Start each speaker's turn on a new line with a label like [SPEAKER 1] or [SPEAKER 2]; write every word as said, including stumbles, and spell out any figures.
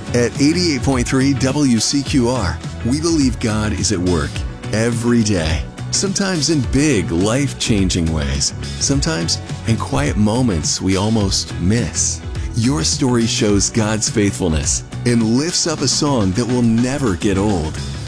[SPEAKER 1] At eighty-eight point three W C Q R, we believe God is at work every day. Sometimes in big, life-changing ways. Sometimes in quiet moments we almost miss. Your story shows God's faithfulness and lifts up a song that will never get old.